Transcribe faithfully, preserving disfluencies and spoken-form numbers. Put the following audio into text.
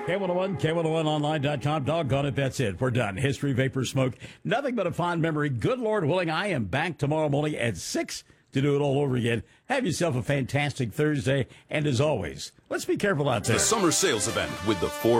K one oh one, K one oh one online dot com. Doggone it, that's it. We're done. History, vapor, smoke. Nothing but a fond memory. Good Lord willing, I am back tomorrow morning at six to do it all over again. Have yourself a fantastic Thursday. And as always, let's be careful out there. The summer sales event with the Ford